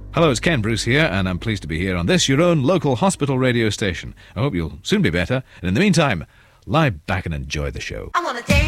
Hello, it's Ken Bruce here, and I'm pleased to be here on this, your own local hospital radio station. I hope you'll soon be better, and in the meantime, lie back and enjoy the show. I wanna dance.